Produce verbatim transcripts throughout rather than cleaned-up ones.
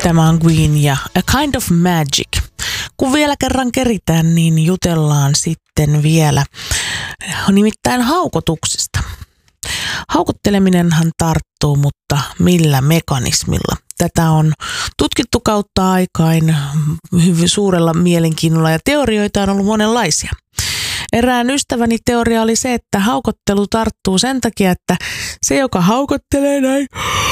Tämä on Queen ja A Kind of Magic. Kun vielä kerran keritään, niin jutellaan sitten vielä nimittäin haukotuksesta. Haukotteleminenhan tarttuu, mutta millä mekanismilla? Tätä on tutkittu kautta aikain hyvin suurella mielenkiinnolla ja teorioita on ollut monenlaisia. Erään ystäväni teoria oli se, että haukottelu tarttuu sen takia, että se, joka haukottelee näin,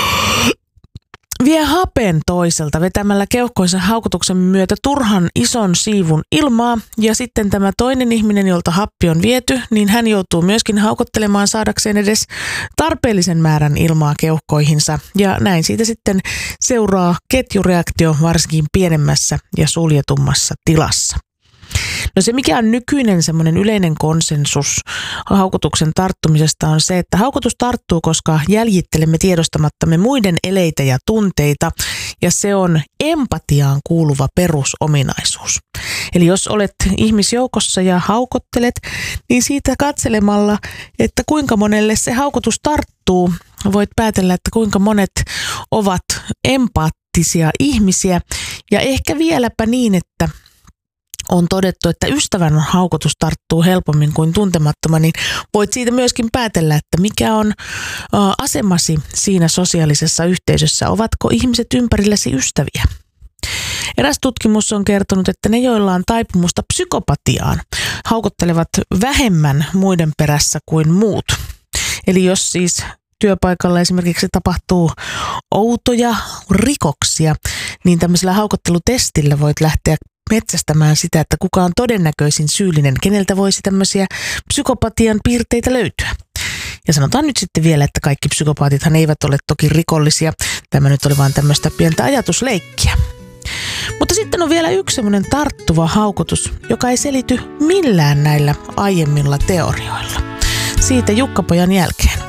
vie hapen toiselta vetämällä keuhkoisen haukotuksen myötä turhan ison siivun ilmaa ja sitten tämä toinen ihminen, jolta happi on viety, niin hän joutuu myöskin haukottelemaan saadakseen edes tarpeellisen määrän ilmaa keuhkoihinsa ja näin siitä sitten seuraa ketjureaktio varsinkin pienemmässä ja suljetummassa tilassa. No se, mikä on nykyinen semmoinen yleinen konsensus haukotuksen tarttumisesta on se, että haukotus tarttuu, koska jäljittelemme tiedostamattamme muiden eleitä ja tunteita ja se on empatiaan kuuluva perusominaisuus. Eli jos olet ihmisjoukossa ja haukottelet, niin siitä katselemalla, että kuinka monelle se haukotus tarttuu, voit päätellä, että kuinka monet ovat empaattisia ihmisiä ja ehkä vieläpä niin, että on todettu, että ystävän haukotus tarttuu helpommin kuin tuntemattoman, niin voit siitä myöskin päätellä, että mikä on asemasi siinä sosiaalisessa yhteisössä. Ovatko ihmiset ympärilläsi ystäviä? Eräs tutkimus on kertonut, että ne, joilla on taipumusta psykopatiaan, haukottelevat vähemmän muiden perässä kuin muut. Eli jos siis työpaikalla esimerkiksi tapahtuu outoja rikoksia, niin tämmöisellä haukottelutestillä voit lähteä metsästämään sitä, että kuka on todennäköisin syyllinen, keneltä voisi tämmöisiä psykopatian piirteitä löytyä. Ja sanotaan nyt sitten vielä, että kaikki psykopaatithan eivät ole toki rikollisia. Tämä nyt oli vaan tämmöistä pientä ajatusleikkiä. Mutta sitten on vielä yksi semmoinen tarttuva haukotus, joka ei selity millään näillä aiemmilla teorioilla. Siitä Jukka-pojan jälkeen.